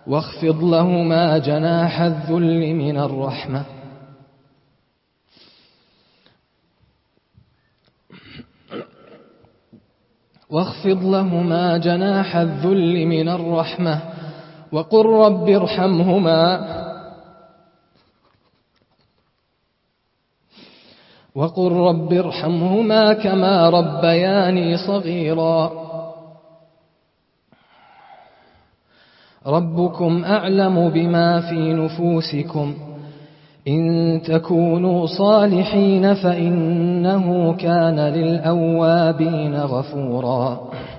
واخفض لهما جناح الذل من الرحمة وقل رب ارحمهما كما ربياني صغيرا ربكم أعلم بما في نفوسكم إن تكونوا صالحين فإنه كان للأوابين غفورا.